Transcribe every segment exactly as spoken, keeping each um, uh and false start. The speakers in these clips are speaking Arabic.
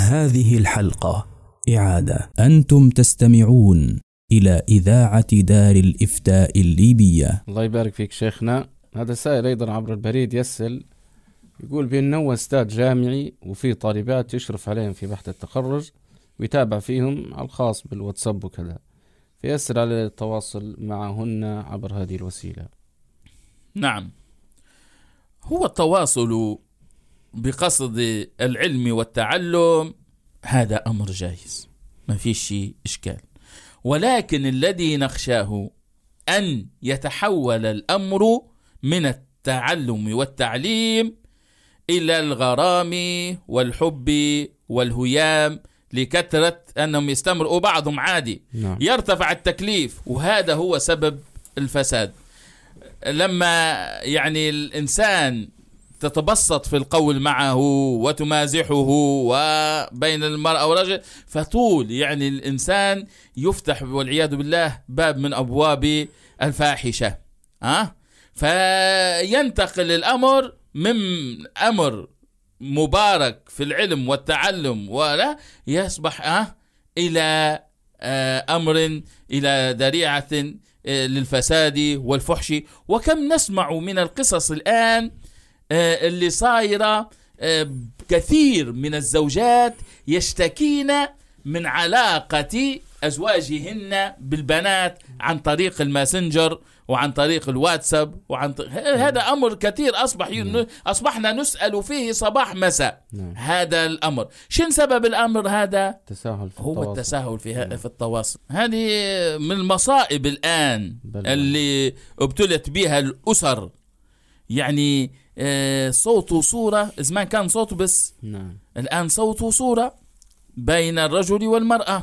هذه الحلقة إعادة. أنتم تستمعون إلى إذاعة دار الإفتاء الليبية. الله يبارك فيك شيخنا. هذا سائل أيضا عبر البريد يسأل، يقول بأنه هو أستاذ جامعي وفي طالبات يشرف عليهم في بحث التخرج ويتابع فيهم على الخاص بالواتساب وكذا، فيسأل على التواصل معهن عبر هذه الوسيلة. نعم، هو التواصل بقصد العلم والتعلم هذا أمر جائز، ما فيش شيء إشكال، ولكن الذي نخشاه أن يتحول الأمر من التعلم والتعليم إلى الغرام والحب والهيام لكثرة أنهم يستمروا بعضهم عادي. نعم. يرتفع التكليف، وهذا هو سبب الفساد. لما يعني الإنسان تتبسط في القول معه وتمازحه وبين المرأة والرجل، فطول يعني الإنسان يفتح والعياذ بالله باب من أبواب الفاحشة. أه؟ فينتقل الأمر من أمر مبارك في العلم والتعلم ولا يصبح أه إلى أه أمر إلى ذريعة أه للفساد والفحش. وكم نسمع من القصص الآن أه اللي صايرة، أه كثير من الزوجات يشتكين من علاقة أزواجهن بالبنات عن طريق الماسنجر وعن طريق الواتساب وعن طريق... هذا أمر كثير أصبح ي... أصبحنا نسأل فيه صباح مساء. نعم. هذا الأمر شن سبب الأمر هذا؟ تساهل في هو التواصل. التساهل في, ه... في التواصل. هذه من المصائب الآن بل اللي ابتلت بها الأسر. يعني آه صوت وصورة، زمان كان صوت بس. نعم. الآن صوت وصورة بين الرجل والمرأة.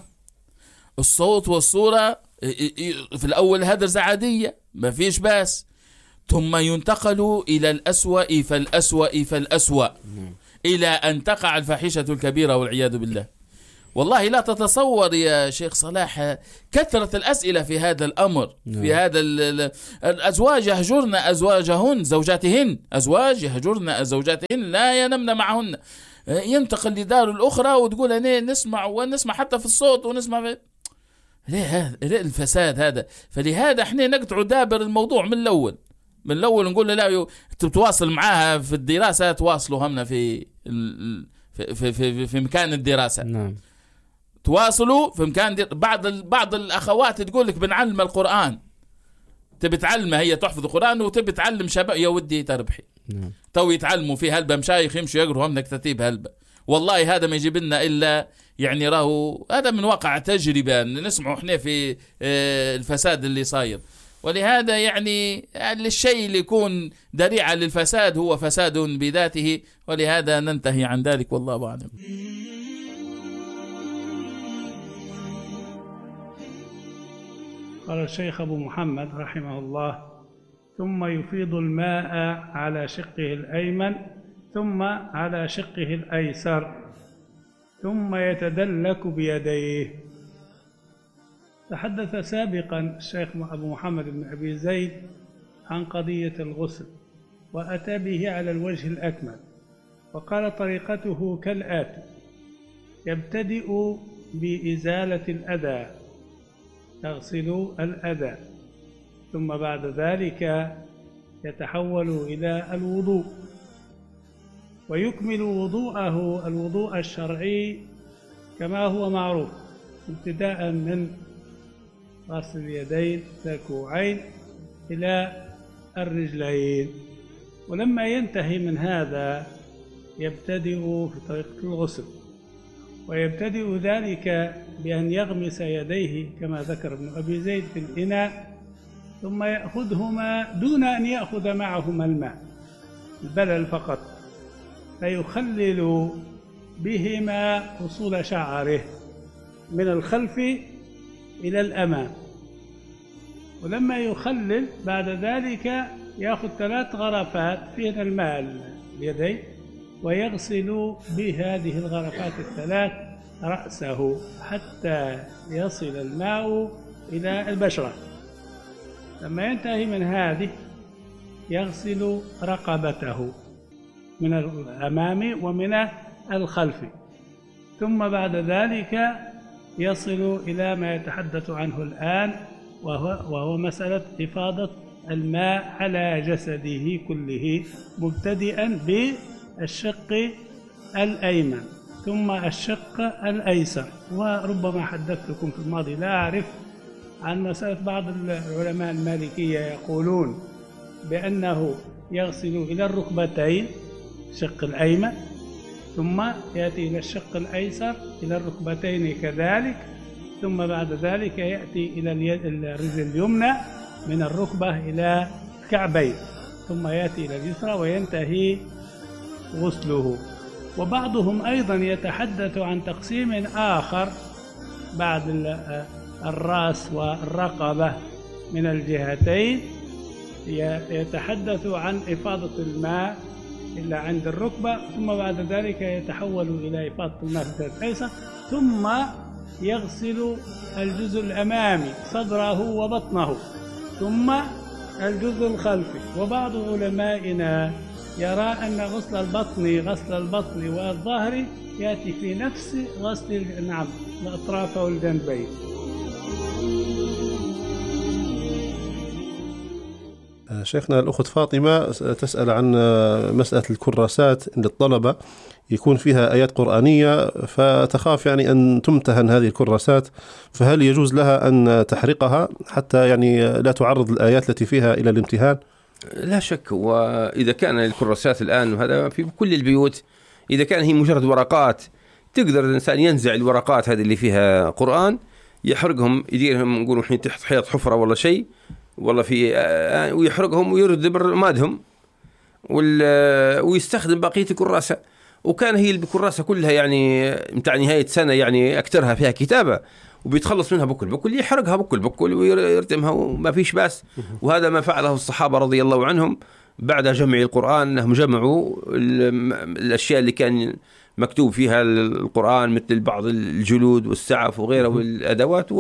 الصوت والصورة في الأول هدرزة عادية ما فيش باس، ثم ينتقل إلى الأسوأ فالأسوأ فالأسوأ إلى أن تقع الفاحشة الكبيرة والعياذ بالله. والله لا تتصور يا شيخ صلاح كثرة الأسئلة في هذا الأمر. في هذا الأزواج يهجرن أزواجهن زوجاتهن أزواج يهجرن زوجاتهن لا ينمن معهن، ينتقل لدار الأخرى وتقول أنا نسمع ونسمع حتى في الصوت ونسمع في... ليه هذا الفساد هذا؟ فلهذا احنا نقطع دابر الموضوع من الأول من الأول نقول له لا تتواصل معها في الدراسة، تواصلوا همنا في في في في, في مكان الدراسة. نعم. تواصلوا في مكان دي... بعض ال... بعض الأخوات تقول لك بنعلم القرآن، تبي تعلمها هي تحفظ القرآن وتبي تعلم شباب يا ودي تربحي. نعم. تو يتعلموا في هلبة مشايخ يمشوا يقروا همنا كتاتيب هلبة. والله هذا ما يجيب لنا إلا يعني راهو هذا من واقع تجربة نسمعه احنا في الفساد اللي صاير. ولهذا يعني الشيء اللي يكون ذريعة للفساد هو فساد بذاته، ولهذا ننتهي عن ذلك والله أعلم. قال الشيخ أبو محمد رحمه الله: ثم يفيض الماء على شقه الأيمن ثم على شقه الأيسر ثم يتدلك بيديه. تحدث سابقا الشيخ أبو محمد بن أبي زيد عن قضية الغسل وأتى به على الوجه الأكمل، وقال طريقته كالآتي: يبتدئ بإزالة الأذى، يغسل الأذى، ثم بعد ذلك يتحول إلى الوضوء ويكمل وضوءه الوضوء الشرعي كما هو معروف، ابتداء من غسل اليدين الكوعين إلى الرجلين. ولما ينتهي من هذا يبتدئ في طريقة الغسل، ويبتدئ ذلك بأن يغمس يديه كما ذكر ابن أبي زيد في الإناء، ثم يأخذهما دون أن يأخذ معهما الماء، البلل فقط، فيخلل بهما أصول شعره من الخلف إلى الأمام. ولما يخلل بعد ذلك يأخذ ثلاث غرفات فيها الماء اليدين ويغسل بهذه الغرفات الثلاث رأسه حتى يصل الماء إلى البشرة. لما ينتهي من هذه يغسل رقبته من الأمام ومن الخلف، ثم بعد ذلك يصل إلى ما يتحدث عنه الآن، وهو, وهو مسألة إفاضة الماء على جسده كله، مبتدئا بالشق الأيمن ثم الشق الأيسر. وربما حدثتكم في الماضي، لا أعرف عن مسألة بعض العلماء المالكية يقولون بأنه يغسل إلى الركبتين الشق الأيمن، ثم يأتي إلى الشق الأيسر إلى الركبتين كذلك، ثم بعد ذلك يأتي إلى الرجل اليمنى من الركبة إلى الكعبين، ثم يأتي إلى اليسرى وينتهي غسله. وبعضهم أيضا يتحدث عن تقسيم آخر بعد الرأس والرقبة من الجهتين، يتحدث عن إفاضة الماء إلا عند الركبة، ثم بعد ذلك يتحول إلى إفاضة الماء في الأيسر، ثم يغسل الجزء الأمامي صدره وبطنه، ثم الجزء الخلفي. وبعض علمائنا يرى أن غسل البطن غسل البطن والظهر يأتي في نفس غسل نعم الأطراف والجنبين. شيخنا، الأخت فاطمة تسأل عن مسألة الكراسات للطلبة يكون فيها آيات قرآنية، فتخاف يعني أن تمتهن هذه الكراسات، فهل يجوز لها أن تحرقها حتى يعني لا تعرض الآيات التي فيها إلى الامتهان؟ لا شك، وإذا كان الكراسات الآن، وهذا في كل البيوت، إذا كان هي مجرد ورقات تقدر الإنسان ينزع الورقات هذه اللي فيها قرآن، يحرقهم، يديرهم نقولوا حين تحت حيط حفرة ولا شيء والله في، ويحرقهم ويرد برمادهم ويستخدم بقية الكراسة. وكان هي الكراسة كلها يعني متاع نهاية سنة يعني أكثرها فيها كتابة، وبيتخلص منها بكل بكل، يحرقها بكل بكل ويرتمها وما فيش باس. وهذا ما فعله الصحابة رضي الله عنهم بعد جمع القرآن، أنهم جمعوا الأشياء اللي كان مكتوب فيها القرآن مثل بعض الجلود والسعف وغيره والأدوات،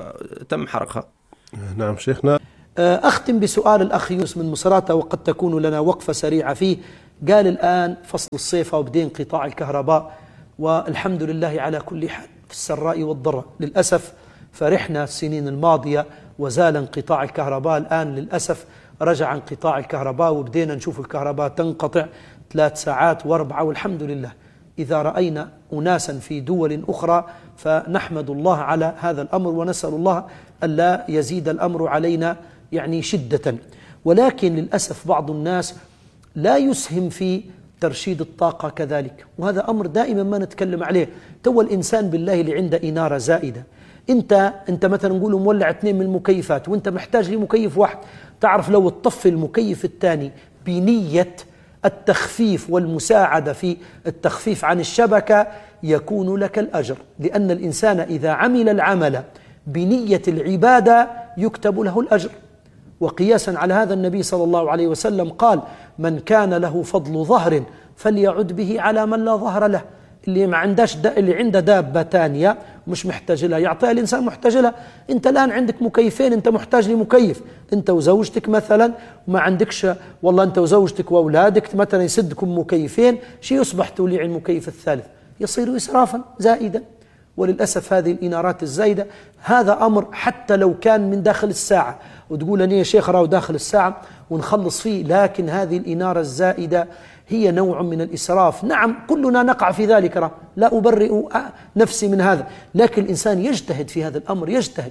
وتم حرقها. نعم شيخنا. أختم بسؤال الأخ يوسف من مصراتة، وقد تكون لنا وقفة سريعة فيه. قال الآن فصل الصيف وبدين انقطاع الكهرباء، والحمد لله على كل حال في السراء والضراء. للأسف فرحنا السنين الماضية وزال انقطاع الكهرباء، الآن للأسف رجع انقطاع الكهرباء وبدينا نشوف الكهرباء تنقطع ثلاث ساعات واربعة، والحمد لله. إذا رأينا أناسا في دول أخرى فنحمد الله على هذا الأمر، ونسأل الله ألا يزيد الأمر علينا يعني شدة. ولكن للأسف بعض الناس لا يسهم في ترشيد الطاقة كذلك، وهذا أمر دائما ما نتكلم عليه. تو الإنسان بالله اللي عنده إنارة زائدة، أنت أنت مثلا نقول مولع اثنين من المكيفات وأنت محتاج لمكيف واحد، تعرف لو تطفي المكيف الثاني بنية التخفيف والمساعدة في التخفيف عن الشبكة يكون لك الأجر، لأن الإنسان إذا عمل العمل بنية العبادة يكتب له الأجر. وقياسا على هذا النبي صلى الله عليه وسلم قال: من كان له فضل ظهر فليعد به على من لا ظهر له. اللي ما عندش دا اللي عنده دابة تانية مش محتاج لها يعطيها الإنسان محتاج لها. أنت الآن عندك مكيفين، أنت محتاج لمكيف، أنت وزوجتك مثلا وما عندكش، والله أنت وزوجتك وأولادك مثلا يسدكم مكيفين، شي يصبح توليع المكيف الثالث يصير إسرافا زائدا. وللأسف هذه الإنارات الزايدة هذا أمر حتى لو كان من داخل الساعة، وتقول أني يا شيخ راو داخل الساعة ونخلص فيه، لكن هذه الإنارة الزائدة هي نوع من الإسراف. نعم كلنا نقع في ذلك، را لا أبرئ نفسي من هذا، لكن الإنسان يجتهد في هذا الأمر، يجتهد.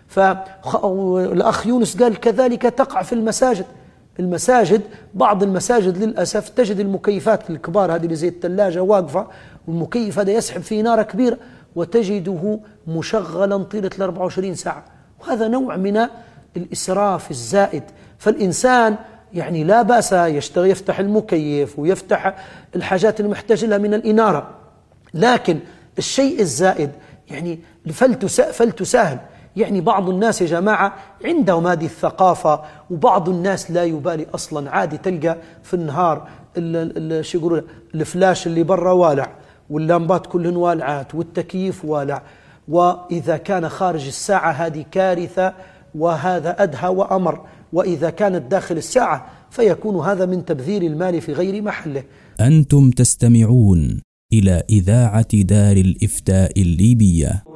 فالأخ يونس قال كذلك تقع في المساجد. المساجد بعض المساجد للأسف تجد المكيفات الكبار هذه اللي زي الثلاجة واقفة، والمكيف هذا يسحب فيه نارة كبيرة وتجده مشغلا طيلة الأربعة وعشرين ساعة، وهذا نوع من الإسراف الزائد. فالإنسان يعني لا بأس يشتغل يفتح المكيف ويفتح الحاجات اللي محتاج لها من الإنارة، لكن الشيء الزائد يعني فلتساهل. يعني بعض الناس يا جماعة عندهم هذه الثقافة، وبعض الناس لا يبالي أصلا، عادي تلقى في النهار شو يقولوا الفلاش اللي برا والع، واللمبات كلهن والعات، والتكييف والع، وإذا كان خارج الساعة هذه كارثة، وهذا أدهى وأمر. وإذا كانت داخل الساعة فيكون هذا من تبذير المال في غير محله. أنتم تستمعون إلى إذاعة دار الإفتاء الليبية.